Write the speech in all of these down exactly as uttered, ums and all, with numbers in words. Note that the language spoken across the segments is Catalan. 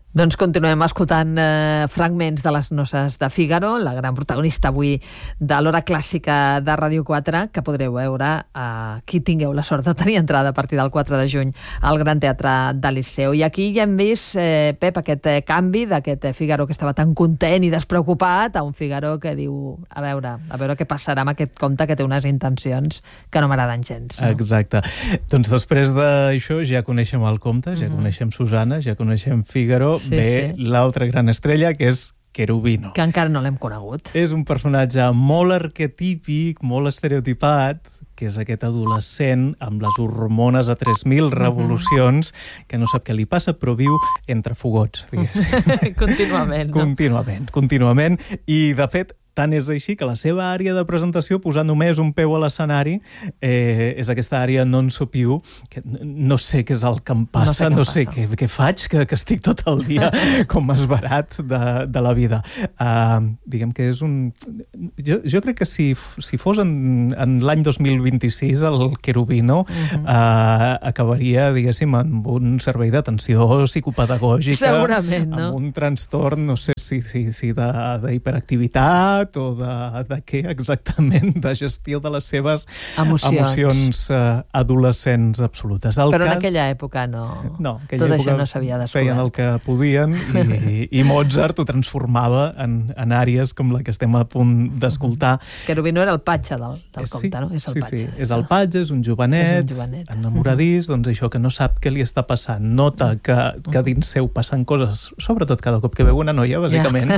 Doncs continuem escoltant eh, fragments de les noces de Fígaro, la gran protagonista avui de l'hora clàssica de Ràdio quatre, que podreu veure a eh, qui tingueu la sort de tenir entrada a partir del quatre de juny al Gran Teatre del Liceu. I aquí ja hem vist, eh, Pep, aquest eh, canvi d'aquest eh, Fígaro que estava tan content i despreocupat a un Fígaro que diu, a veure, a veure què passarà amb aquest conte que té unes intencions que no m'agraden gens. No? Exacte. Doncs després d'això ja coneixem el conte, ja mm-hmm. coneixem Susana, ja coneixem Fígaro, sí, ve sí. l'altra gran estrella, que és Cherubino. Que encara no l'hem conegut. És un personatge molt arquetípic, molt estereotipat, que és aquest adolescent amb les hormones a tres mil revolucions, mm-hmm. que no sap què li passa, però viu entre fogots, diguéssim. Contínuament, no? Contínuament, contínuament. I, de fet, tant és així que la seva àrea de presentació, posant només un peu a l'escenari, eh, és aquesta àrea non so più, que no sé què és el que em passa, no sé, no sé què, què faig, que, que estic tot el dia com esverat de, de la vida. Uh, diguem que és un... Jo, jo crec que si, si fos en, en l'any dos mil vint-i-sis el Cherubino uh-huh. uh, acabaria, diguéssim, amb un servei d'atenció psicopedagògica, segurament, no? Amb un trastorn, no sé si, si, si d'hiperactivitat o de, de què exactament, de gestió de les seves emocions, emocions uh, adolescents absolutes. El Però cas... en aquella època no. No, en aquella tot època això no s'havia descobert. Feien el que podien i, i Mozart ho transformava en, en àrees com la que estem a punt d'escoltar. Cherubino era el patge del, del sí, conte, no? És el sí, patge. sí, és el patge, és un jovenet, és un jovenet. enamoradís, doncs això, que no sap què li està passant. Nota que, que dins seu passen coses, sobretot cada cop que veu una noia, bàsicament,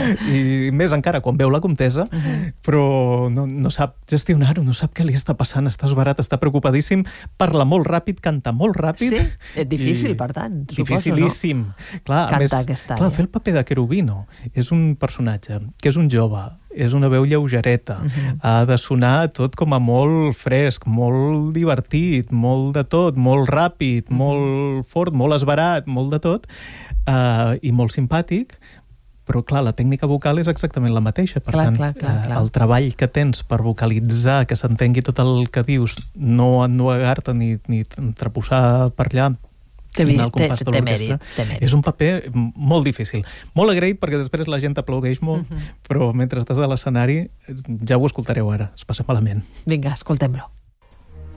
i més encara quan veu la comtessa, uh-huh. però no, no sap gestionar-ho, no sap què li està passant, està esverat, està preocupadíssim, parla molt ràpid, canta molt ràpid. Sí, és difícil, i... per tant, suposo, dificilíssim. no? Clar, a més, clar, fer el paper de Cherubino és un personatge que és un jove, és una veu lleugereta, uh-huh. ha de sonar tot com a molt fresc, molt divertit, molt de tot, molt ràpid, uh-huh. molt fort, molt esverat, molt de tot, uh, i molt simpàtic, però, clar, la tècnica vocal és exactament la mateixa. Per clar, tant, clar, clar, clar. el treball que tens per vocalitzar, que s'entengui tot el que dius, no ennuegar-te ni, ni entreposar per allà, Té, el compàs de l'orquestra, és un paper molt difícil. Molt agraït, perquè després la gent t'aplaudeix molt, uh-huh. però mentre estàs a l'escenari ja ho escoltareu ara, es passa malament. Vinga, escoltem-lo.